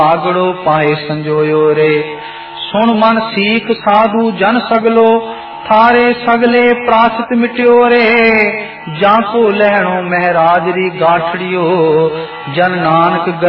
ਆਗੜੋ ਪਾਏ ਸੰਜੋਇਓ ਰੇ। ਸੁਣ ਮਨ ਸੀਖ ਸਾਧੂ ਜਨ ਸਗਲੋ, ਥਾਰੇ ਸਗਲੇ ਪ੍ਰਾਸ਼ਿਤ ਮਿਟਿਓ ਰੇ। ਜਾਂ ਕੋ ਲੈਣੋ ਮਹਿਰਾਜ ਰੀ ਗਾਠੜਿਓ, ਜਨ ਨਾਨਕ